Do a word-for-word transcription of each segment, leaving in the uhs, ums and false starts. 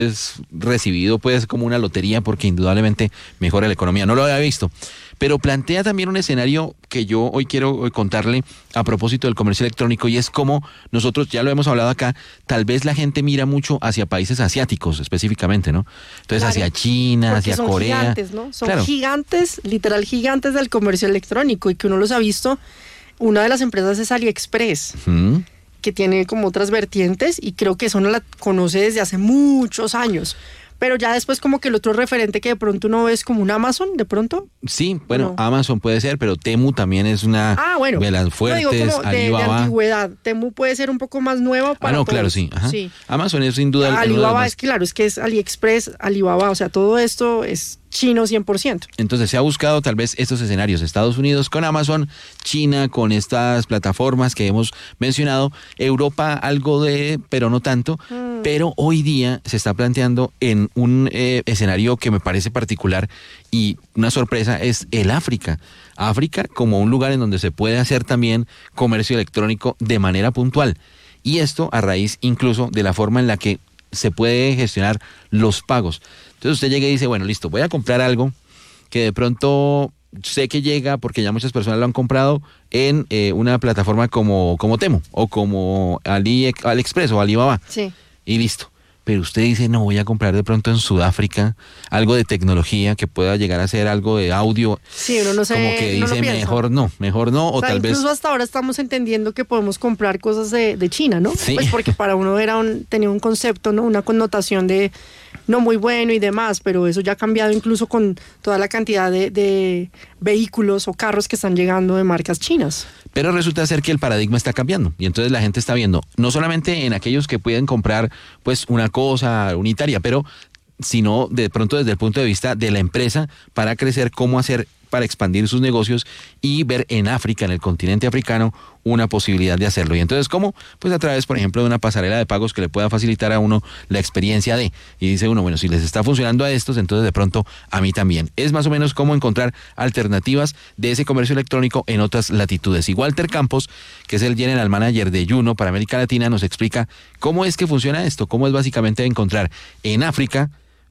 es recibido pues como una lotería porque indudablemente mejora la economía. No lo había visto, pero plantea también un escenario que yo hoy quiero contarle a propósito del comercio electrónico, y es como nosotros, ya lo hemos hablado acá, tal vez la gente mira mucho hacia países asiáticos específicamente, ¿no? Entonces Claro, hacia China, porque hacia son Corea. gigantes, ¿no? Son Claro. gigantes, literal gigantes del comercio electrónico, y que uno los ha visto. Una de las empresas es AliExpress, Ujú. que tiene como otras vertientes, y creo que eso uno la conoce desde hace muchos años. Pero ya después como que el otro referente que de pronto uno ve es como un Amazon, de pronto. Sí, bueno, No. Amazon puede ser, pero Temu también es una Ah, bueno. de las No, fuertes, digo como de, de Alibaba. antigüedad. Temu puede ser un poco más nueva para Ah, no, todos. claro, sí. Ajá. Sí. Amazon es sin duda el- uno de los Alibaba más- es claro, es que es AliExpress, Alibaba, o sea, todo esto es chino cien por ciento. Entonces se ha buscado tal vez estos escenarios, Estados Unidos con Amazon, China con estas plataformas que hemos mencionado, Europa algo de, pero no tanto, Mm. pero hoy día se está planteando en un eh, escenario que me parece particular y una sorpresa, es el África. África como un lugar en donde se puede hacer también comercio electrónico de manera puntual. Y esto a raíz incluso de la forma en la que se puede gestionar los pagos. Entonces usted llega y dice, bueno, listo, voy a comprar algo que de pronto sé que llega porque ya muchas personas lo han comprado en eh, una plataforma como, como Temu o como Ali, AliExpress o Alibaba. Sí. Y listo. Pero usted dice, no, voy a comprar de pronto en Sudáfrica algo de tecnología que pueda llegar a ser algo de audio. Sí, uno no sé, Como que no lo dice, piensa. mejor no, mejor no, o, O sea, tal incluso vez... hasta ahora estamos entendiendo que podemos comprar cosas de, de China, ¿no? Sí. Pues porque para uno era un, tenía un concepto, ¿no? Una connotación de no muy bueno y demás, pero eso ya ha cambiado incluso con toda la cantidad de, de vehículos o carros que están llegando de marcas chinas. Pero resulta ser que el paradigma está cambiando y entonces la gente está viendo, no solamente en aquellos que pueden comprar pues una cosa unitaria, pero sino de pronto desde el punto de vista de la empresa para crecer, cómo hacer para expandir sus negocios y ver en África, en el continente africano, una posibilidad de hacerlo. Y entonces, ¿cómo? Pues a través, por ejemplo, de una pasarela de pagos que le pueda facilitar a uno la experiencia de, y dice uno, bueno, si les está funcionando a estos, entonces de pronto a mí también. Es más o menos cómo encontrar alternativas de ese comercio electrónico en otras latitudes. Y Walter Campos, que es el General Manager de Yuno para América Latina, nos explica cómo es que funciona esto, cómo es básicamente encontrar en África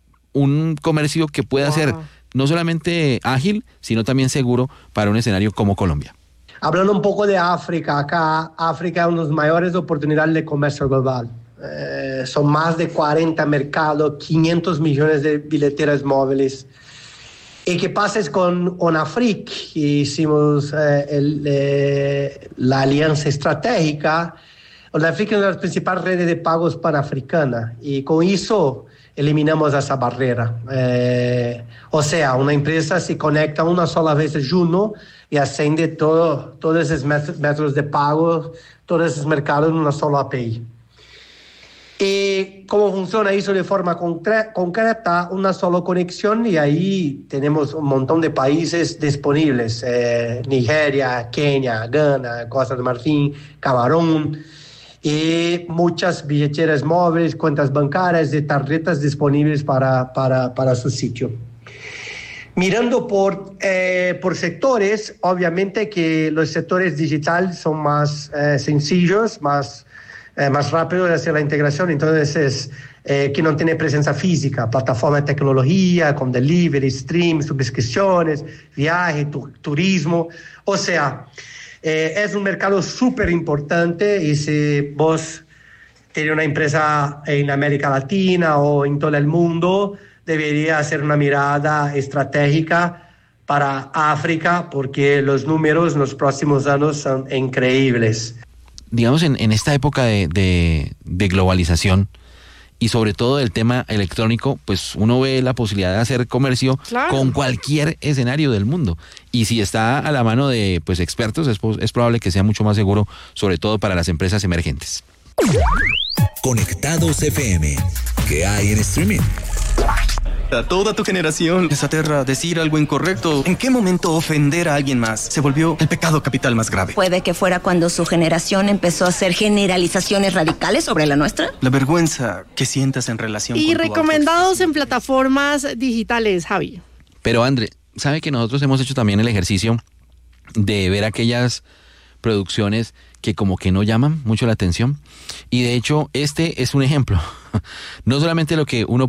un comercio que pueda Wow. ser no solamente ágil, sino también seguro para un escenario como Colombia. Hablando un poco de África, acá África es una de las mayores oportunidades de comercio global. Eh, son más de cuarenta mercados, quinientos millones de billeteras móviles. ¿Y qué pasa es con ONAFRIC? Hicimos eh, el, eh, la alianza estratégica. ONAFRIC es una de las principales redes de pagos panafricanas y con eso eliminamos esa barrera. Eh, o sea, una empresa se conecta una sola vez a Juno y asciende todo, todos esos métodos de pago, todos esos mercados en una sola A P I. ¿Y cómo funciona eso de forma concre- concreta? Una sola conexión y ahí tenemos un montón de países disponibles. Eh, Nigeria, Kenia, Ghana, Costa de Marfim, Camarón. Y muchas billeteras móviles, cuentas bancarias y tarjetas disponibles para, para, para su sitio. Mirando por, eh, por sectores, obviamente que los sectores digitales son más eh, sencillos, más, eh, más rápidos de hacer la integración, entonces es eh, que no tiene presencia física, plataforma de tecnología, con delivery, stream, suscripciones, viaje, tu, turismo, o sea... Eh, es un mercado súper importante y si vos tienes una empresa en América Latina o en todo el mundo, debería hacer una mirada estratégica para África porque los números en los próximos años son increíbles. Digamos, en, en esta época de, de, de globalización y sobre todo del tema electrónico, pues uno ve la posibilidad de hacer comercio Claro. con cualquier escenario del mundo. Y si está a la mano de pues expertos, es, es probable que sea mucho más seguro, sobre todo para las empresas emergentes. Conectados F M. ¿Qué hay en streaming? A toda tu generación les aterra decir algo incorrecto. ¿En qué momento ofender a alguien más se volvió el pecado capital más grave? Puede que fuera cuando su generación empezó a hacer generalizaciones radicales sobre la nuestra. La vergüenza que sientas en relación Y con tu recomendados en autoexpresión. plataformas digitales, Javi. Pero André, ¿sabe que nosotros hemos hecho también el ejercicio de ver aquellas producciones que como que no llaman mucho la atención. Y de hecho, este es un ejemplo. No solamente lo que uno